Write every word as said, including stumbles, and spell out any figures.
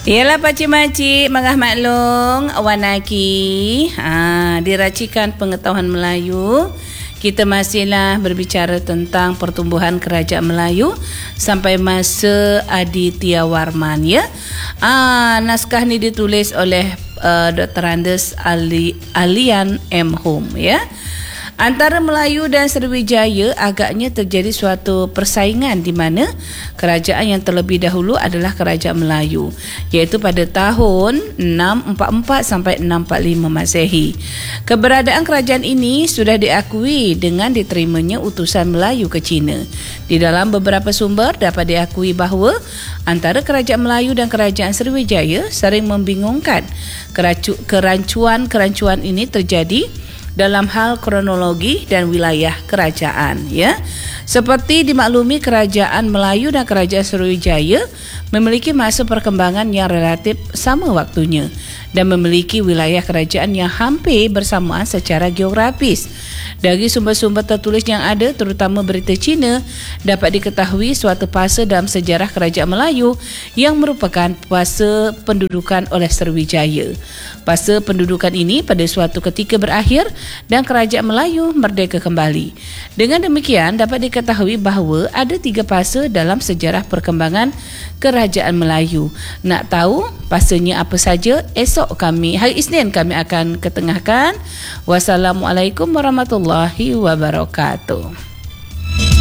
Ialah pakcik-makcik mangah maklum wanaki ha, diracikan pengetahuan Melayu. Kita masihlah berbicara tentang pertumbuhan kerajaan Melayu sampai masa Aditya Warman, ya. Ah, naskah ni ditulis oleh uh, Doktor Andes Ali, Alian M. Hum, ya. Antara Melayu dan Sriwijaya agaknya terjadi suatu persaingan di mana kerajaan yang terlebih dahulu adalah kerajaan Melayu, iaitu pada tahun enam empat empat sampai enam empat lima Masehi. Keberadaan kerajaan ini sudah diakui dengan diterimanya utusan Melayu ke China. Di dalam beberapa sumber dapat diakui bahawa antara kerajaan Melayu dan kerajaan Sriwijaya sering membingungkan. Kerancuan-kerancuan ini terjadi dalam hal kronologi dan wilayah kerajaan, ya. Seperti dimaklumi, kerajaan Melayu dan kerajaan Sriwijaya memiliki masa perkembangan yang relatif sama waktunya dan memiliki wilayah kerajaan yang hampir bersamaan secara geografis. Dari sumber-sumber tertulis yang ada, terutama berita Cina, dapat diketahui suatu fasa dalam sejarah kerajaan Melayu yang merupakan fasa pendudukan oleh Sriwijaya. Fasa pendudukan ini pada suatu ketika berakhir dan kerajaan Melayu merdeka kembali. Dengan demikian, dapat diketahui bahawa ada tiga fasa dalam sejarah perkembangan kerajaan Melayu. Nak tahu fasanya apa saja? Esok kami, hari Isnin kami akan ketengahkan. Wassalamualaikum warahmatullahi wabarakatuh.